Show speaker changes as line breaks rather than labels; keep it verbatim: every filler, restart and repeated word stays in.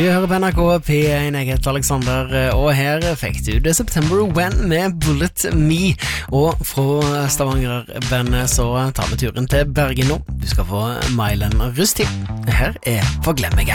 Vi hører på N R K P én, jeg heter Alexander, og her fikk du The September When med Bullet Me. Og fra Stavanger-bandet så tar vi turen til Bergen nå. Du skal få Mylan Rusty. Her er For Glemme